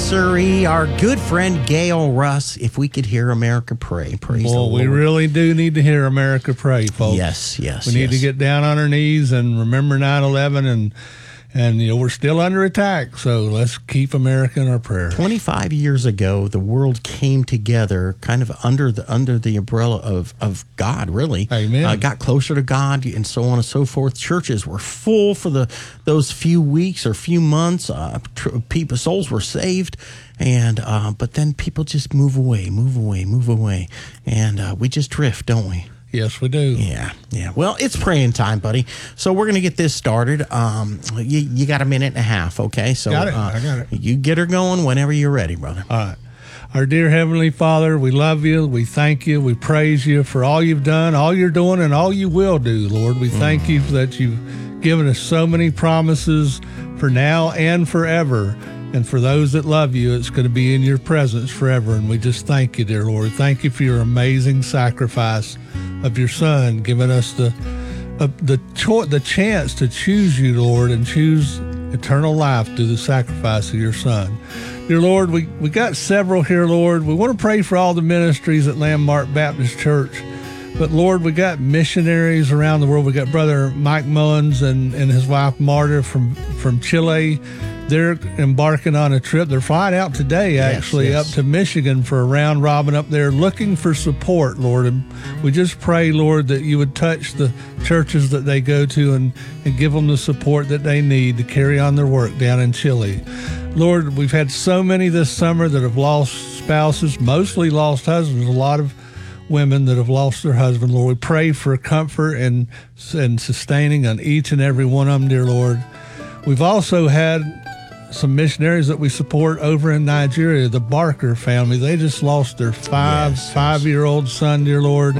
sirree. Our good friend Gail Russ. If we could hear America pray. Praise the Lord. We really do need to hear America pray, folks. Yes. We need to get down on our knees and remember 9/11 and we're still under attack, so let's keep America in our prayers. 25 years ago, the world came together kind of under the umbrella of God, really. Amen. Got closer to God and so on and so forth. Churches were full for those few weeks or few months. Souls were saved. And but then people just move away. And we just drift, don't we? Yes, we do. Yeah. Well, it's praying time, buddy. So we're going to get this started. You got a minute and a half, okay? So got it. I got it. You get her going whenever you're ready, brother. All right. Our dear Heavenly Father, we love you. We thank you. We praise you for all you've done, all you're doing, and all you will do, Lord. We thank you that you've given us so many promises for now and forever. And for those that love you, it's going to be in your presence forever. And we just thank you, dear Lord. Thank you for your amazing sacrifice of your Son, giving us the chance to choose you, Lord, and choose eternal life through the sacrifice of your Son. Dear Lord, we got several here, Lord. We want to pray for all the ministries at Landmark Baptist Church. But Lord, we got missionaries around the world. We got Brother Mike Mullins and his wife Marta from Chile. They're embarking on a trip. They're flying out today, actually, up to Michigan for a round robin up there, looking for support, Lord. And we just pray, Lord, that you would touch the churches that they go to and give them the support that they need to carry on their work down in Chile. Lord, we've had so many this summer that have lost spouses, mostly lost husbands, a lot of women that have lost their husband, Lord. We pray for comfort and sustaining on each and every one of them, dear Lord. We've also had some missionaries that we support over in Nigeria, the Barker family. They just lost their five-year-old son, dear Lord.